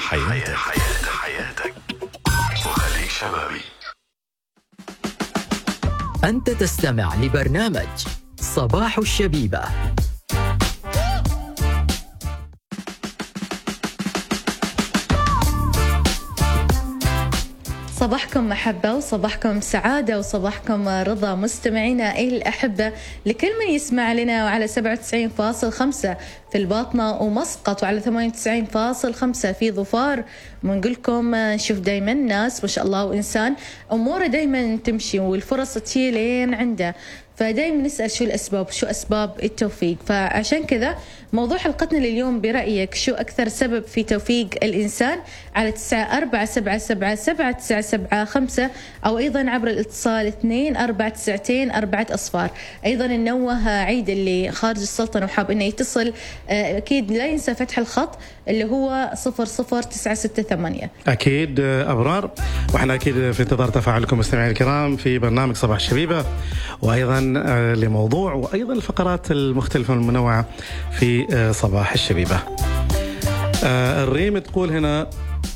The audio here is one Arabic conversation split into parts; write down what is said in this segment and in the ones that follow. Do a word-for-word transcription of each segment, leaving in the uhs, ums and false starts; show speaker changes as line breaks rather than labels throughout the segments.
حياتك حياتك حياتك وخليك شبابي.
أنت تستمع لبرنامج صباح الشبيبة.
صباحكم محبة وصباحكم سعادة وصباحكم رضا مستمعينا الأحبة لكل من يسمع لنا وعلى سبعة وتسعين فاصل خمسة في الباطنة ومسقط وعلى ثمانية وتسعين فاصل خمسة في ظفار. ونقول لكم نشوف دايما ناس ما شاء الله وإنسان أموره دايما تمشي والفرص تجي لين عنده، فدايما نسأل شو الأسباب شو أسباب التوفيق. فعشان كذا موضوع حلقتنا لليوم برأيك شو أكثر سبب في توفيق الإنسان على تسعة أربعة سبعة سبعة سبعة تسعة سبعة خمسة أو أيضا عبر الاتصال اثنين أربعة تسعتين أربعة أصفار. أيضا ننوه عيد اللي خارج السلطنة وحاب إنه يتصل أكيد لا ينسى فتح الخط اللي هو صفر صفر تسعة ستة ثمانية.
أكيد أبرار، وإحنا أكيد في انتظار تفاعلكم مستمعين الكرام في برنامج صباح الشبيبة، وأيضا لموضوع وأيضا الفقرات المختلفة والمنوعة في صباح الشبيبة. الريم تقول هنا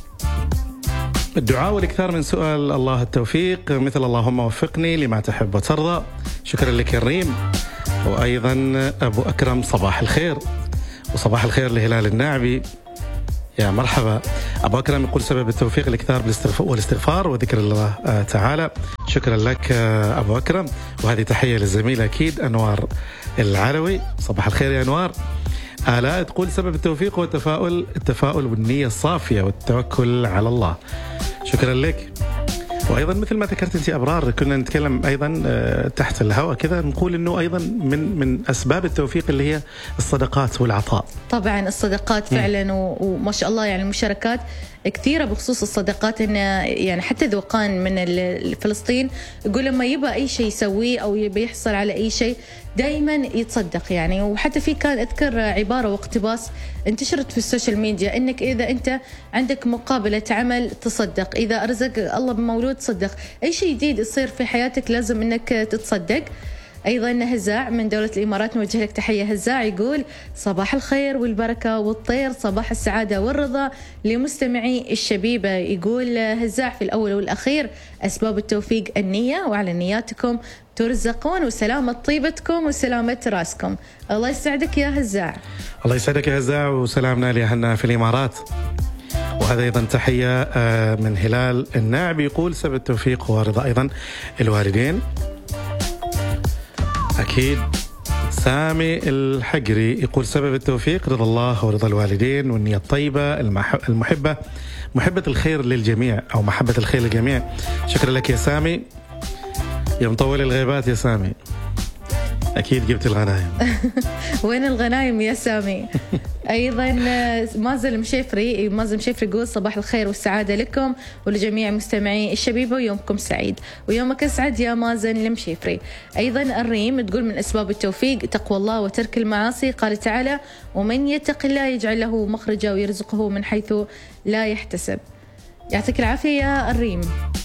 الدعاء والإكثار من سؤال الله التوفيق، مثل اللهم وفقني لما تحب وترضى. شكرا لك الريم. وأيضا أبو أكرم صباح الخير، وصباح الخير لهلال الناعبي، يا مرحبا. أبو أكرم يقول سبب التوفيق الإكثار والاستغفار وذكر الله تعالى. شكرا لك أبو أكرم، وهذه تحية للزميل أكيد أنوار العلوي. صباح الخير يا أنوار. آلاء تقول سبب التوفيق هو التفاؤل التفاؤل والنية الصافية والتوكل على الله. شكرا لك. وأيضا مثل ما ذكرت أنت أبرار، كنا نتكلم أيضا تحت الهواء كذا نقول أنه أيضا من من أسباب التوفيق اللي هي الصدقات والعطاء.
طبعا الصدقات فعلا وما شاء الله يعني المشاركات كثيرة بخصوص الصدقات. إن يعني حتى ذوقان من فلسطين يقول لما يبغى أي شيء يسويه أو يبي يحصل على أي شيء دايما يتصدق يعني. وحتى في كان أذكر عبارة واقتباس انتشرت في السوشيال ميديا إنك إذا أنت عندك مقابلة عمل تصدق، إذا أرزق الله بمولود تصدق، أي شيء جديد يصير في حياتك لازم إنك تتصدق. أيضا هزاع من دولة الإمارات نوجه لك تحية. هزاع يقول صباح الخير والبركة والطير، صباح السعادة والرضا لمستمعي الشبيبة. يقول هزاع في الأول والأخير أسباب التوفيق النية، وعلى نياتكم ترزقون وسلامة طيبتكم وسلامة راسكم. الله يسعدك يا هزاع.
الله يسعدك يا هزاع، وسلامنا لأهلنا في الإمارات. وهذا أيضا تحية من هلال الناعبي يقول سبب التوفيق هو رضا أيضا الوالدين. أكيد. سامي الحجري يقول سبب التوفيق رضا الله ورضا الوالدين والنية الطيبة المحبة محبة الخير للجميع أو محبة الخير للجميع. شكرا لك يا سامي، يا مطول الغيبات يا سامي. أكيد جبت الغنايم.
وين الغنايم يا سامي؟ أيضا مازن المشيفري مازن المشيفري يقول صباح الخير والسعادة لكم ولجميع مستمعي الشبيبة ويومكم سعيد. ويومك أسعد يا مازن المشيفري. أيضا الريم تقول من أسباب التوفيق تقوى الله وترك المعاصي، قال تعالى ومن يتق الله يجعل له مخرجا ويرزقه من حيث لا يحتسب. يعطيك العافية يا الريم.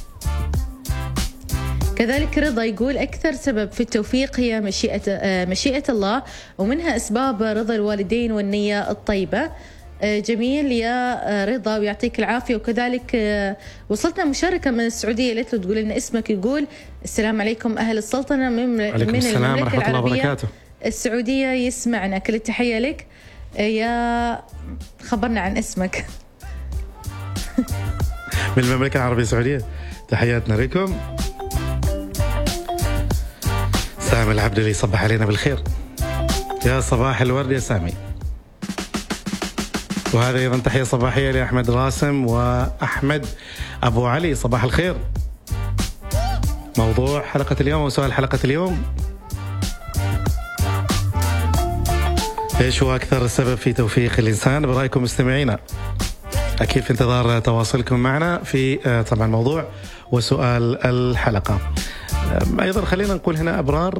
كذلك رضا يقول أكثر سبب في التوفيق هي مشيئة مشيئة الله، ومنها أسباب رضا الوالدين والنية الطيبة. جميل يا رضا ويعطيك العافية. وكذلك وصلتنا مشاركة من السعودية اللي تقول لنا اسمك، يقول السلام عليكم أهل السلطنة من, من المملكة العربية السعودية يسمعنا، كل التحية لك يا. خبرنا عن اسمك.
من المملكة العربية السعودية، تحياتنا لكم. سامي العبد اللي يصبح علينا بالخير، يا صباح الورد يا سامي. وهذا أيضا تحية صباحية لأحمد راسم وأحمد أبو علي. صباح الخير. موضوع حلقة اليوم وسؤال حلقة اليوم، إيش هو أكثر سبب في توفيق الإنسان برأيكم مستمعينا؟ أكيد في انتظار تواصلكم معنا في طبعا موضوع وسؤال الحلقة. أيضا خلينا نقول هنا أبرار،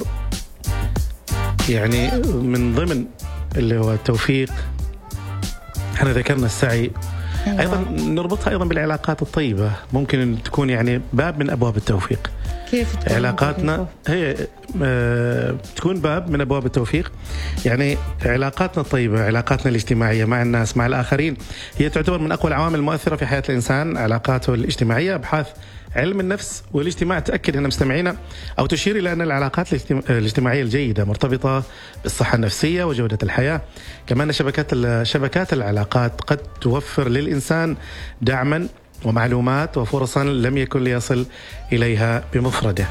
يعني من ضمن اللي هو التوفيق احنا ذكرنا السعي. أيضا نربطها أيضا بالعلاقات الطيبة، ممكن أن تكون يعني باب من أبواب التوفيق.
كيف تكون
علاقاتنا هي آه تكون باب من أبواب التوفيق. يعني علاقاتنا الطيبة، علاقاتنا الاجتماعية مع الناس، مع الآخرين، هي تعتبر من أقوى العوامل المؤثرة في حياة الإنسان. علاقاته الاجتماعية، أبحاث علم النفس والاجتماع تأكد هنا مستمعينا أو تشير إلى أن العلاقات الاجتماعية الجيدة مرتبطة بالصحة النفسية وجودة الحياة. كمان شبكات شبكات العلاقات قد توفر للإنسان دعما ومعلومات وفرصا لم يكن ليصل إليها بمفرده.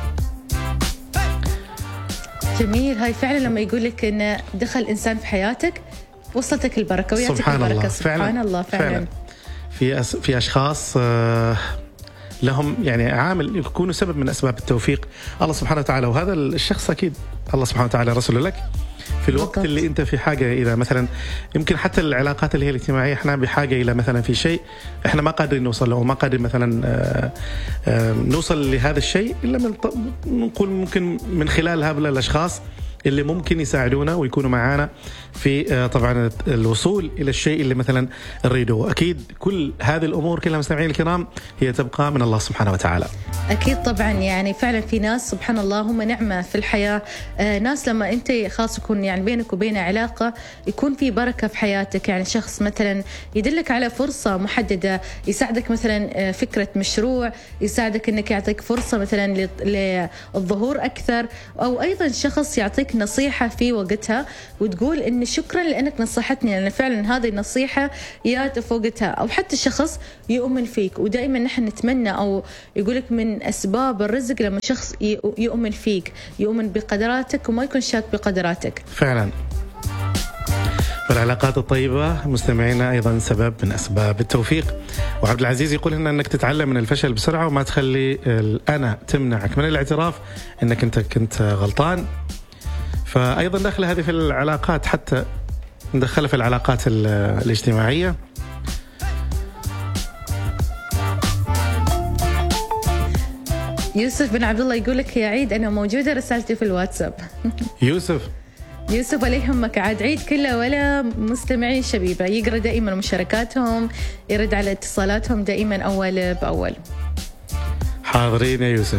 جميل. هاي فعلا لما يقول لك أن دخل إنسان في حياتك وصلتك البركة ويعطيك
سبحان
البركة.
الله.
سبحان
فعلا.
الله فعلا, فعلا.
في أس في أشخاص آه لهم يعني عامل يكونوا سبب من أسباب التوفيق الله سبحانه وتعالى، وهذا الشخص أكيد الله سبحانه وتعالى رسول لك في الوقت بالضبط. اللي أنت في حاجة إلى مثلا، يمكن حتى العلاقات اللي هي الاجتماعية إحنا بحاجة إلى مثلا في شيء إحنا ما قادرين نوصل له وما قادرين مثلا آآ آآ نوصل لهذا الشيء إلا من نقول ممكن من خلال هؤلاء الأشخاص اللي ممكن يساعدونا ويكونوا معانا في طبعا الوصول إلى الشيء اللي مثلا نريده. أكيد كل هذه الأمور كلها مستمعين الكرام هي تبقى من الله سبحانه وتعالى.
أكيد طبعا. يعني فعلا في ناس سبحان الله هم نعمة في الحياة. آه ناس لما أنت خاص يكون يعني بينك وبينه علاقة يكون في بركة في حياتك. يعني شخص مثلا يدلك على فرصة محددة، يساعدك مثلا فكرة مشروع، يساعدك أنك يعطيك فرصة مثلا للظهور أكثر، أو أيضا شخص يعطيك نصيحة في وقتها وتقول إن شكرا لأنك نصحتني، لأن فعلا هذه النصيحة يا تفوقتها. أو حتى شخص يؤمن فيك، ودائما نحن نتمنى أو يقولك من أسباب الرزق لما شخص يؤمن فيك، يؤمن بقدراتك وما يكون شاك بقدراتك.
فعلا. فالعلاقات الطيبة مستمعينا أيضا سبب من أسباب التوفيق. وعبد العزيز يقول هنا أنك تتعلم من الفشل بسرعة وما تخلي الأنا تمنعك من الاعتراف أنك أنت كنت غلطان. فأيضا دخل هذه في العلاقات، حتى ندخلها في العلاقات الاجتماعية.
يوسف بن عبد الله يقول لك يا عيد أنا موجودة رسالتي في الواتساب.
يوسف
يوسف ولا يهمك، عاد عيد كله ولا مستمعين شبيبة يقرأ دائما مشاركاتهم، يرد على اتصالاتهم دائما أول بأول.
حاضرين يا يوسف.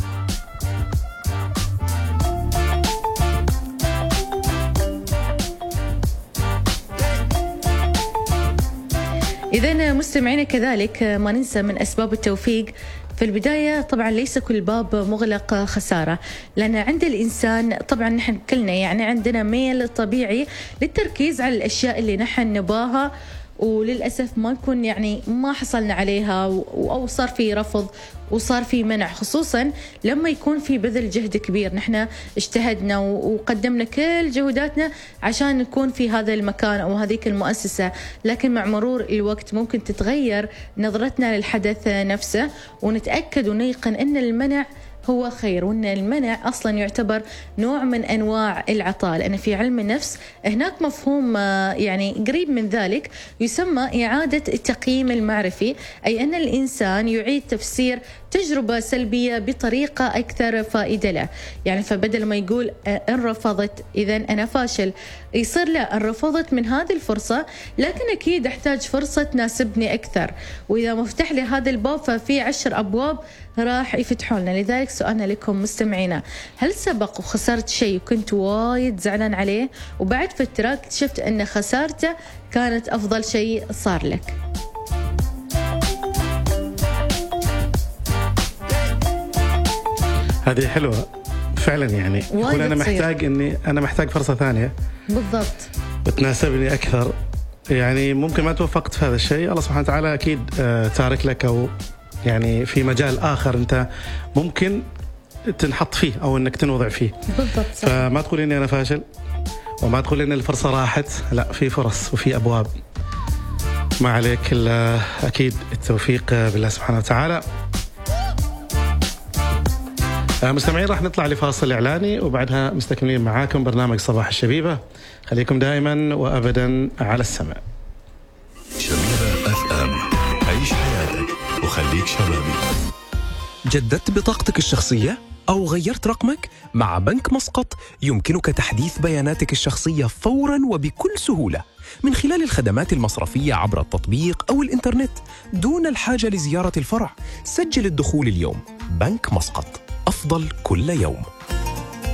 إذن مستمعين كذلك ما ننسى من أسباب التوفيق في البداية طبعا ليس كل باب مغلق خسارة، لأن عند الإنسان طبعا نحن كلنا يعني عندنا ميل طبيعي للتركيز على الأشياء اللي نحن نباها، وللأسف ما نكون يعني ما حصلنا عليها أو صار في رفض وصار في منع، خصوصا لما يكون في بذل جهد كبير. نحن اجتهدنا وقدمنا كل جهوداتنا عشان نكون في هذا المكان أو هذيك المؤسسة، لكن مع مرور الوقت ممكن تتغير نظرتنا للحدث نفسه، ونتأكد ونيقن أن المنع هو خير، وأن المنع أصلا يعتبر نوع من أنواع العطاء، لأن في علم النفس هناك مفهوم يعني قريب من ذلك يسمى إعادة التقييم المعرفي، أي أن الإنسان يعيد تفسير تجربة سلبية بطريقة أكثر فائدة له. يعني فبدل ما يقول إن رفضت إذن أنا فاشل، يصير لا، إن رفضت من هذه الفرصة لكن أكيد أحتاج فرصة تناسبني أكثر، وإذا مفتح لي هذا الباب ففي عشر أبواب راح يفتحوا لنا. لذلك سؤالنا لكم مستمعينا، هل سبق وخسرت شيء وكنت وايد زعلان عليه وبعد فترة اكتشفت أن خسارته كانت أفضل شيء صار لك؟
هذه حلوة فعلا. يعني يقول أنا محتاج إني أنا محتاج فرصة ثانية
بالضبط
وتناسبني أكثر. يعني ممكن ما توفقت في هذا الشيء، الله سبحانه وتعالى أكيد تارك لك، أو يعني في مجال آخر أنت ممكن تنحط فيه أو أنك تنوضع فيه
بالضبط.
فما تقول إني أنا فاشل وما تقول إن الفرصة راحت، لا، في فرص وفي أبواب. ما عليك إلا أكيد التوفيق بالله سبحانه وتعالى. مستمعين راح نطلع لفاصل إعلاني وبعدها مستكملين معاكم برنامج صباح الشبيبة. خليكم دائما وأبدا على السمع.
شبيبة اف ام، عيش حياتك وخليك شبابي.
جددت بطاقتك الشخصية أو غيرت رقمك؟ مع بنك مسقط يمكنك تحديث بياناتك الشخصية فوراً وبكل سهولة من خلال الخدمات المصرفية عبر التطبيق أو الإنترنت دون الحاجة لزيارة الفرع. سجل الدخول اليوم. بنك مسقط. أفضل كل يوم.